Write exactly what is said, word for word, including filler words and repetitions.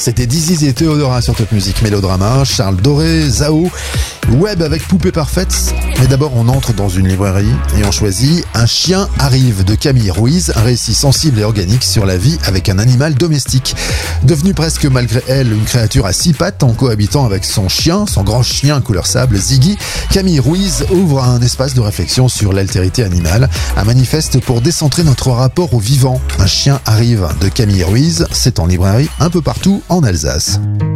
C'était Diziz et Théodora sur Top Music Mélodrama, Charles Doré, Zao, Web avec Poupée Parfaite. Mais d'abord, on entre dans une librairie et on choisit Un chien arrive de Camille Ruiz, un récit sensible et organique sur la vie avec un animal domestique. Devenue presque malgré elle une créature à six pattes en cohabitant avec son chien, son grand chien couleur sable, Ziggy, Camille Ruiz ouvre un espace de réflexion sur l'altérité animale, un manifeste pour décentrer notre rapport au vivant. Un chien arrive de Camille Ruiz, c'est en librairie un peu partout en Alsace.